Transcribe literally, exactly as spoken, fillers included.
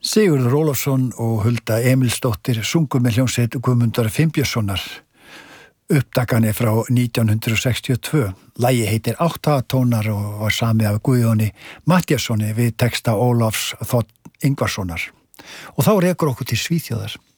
Sigurður Ólafsson og Hulda Emilsdóttir sungu með hljómsveit Guðmundar Finnbjörnssonar. Upptakan er frá nítján hundrað sextíu og tvö. Lagið heitir Áttatónar og var samið af Guðjóni Matthíassoni við texta Ólafs Þ. Ingvarssonar. Og þá rekur okkur til Svíþjóðar.